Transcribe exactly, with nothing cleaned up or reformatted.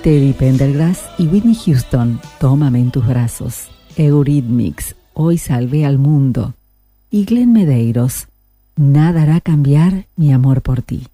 Teddy Pendergrass y Whitney Houston, Tómame en tus brazos. Eurythmics, Hoy salvé al mundo. Y Glenn Medeiros, Nada hará cambiar mi amor por ti.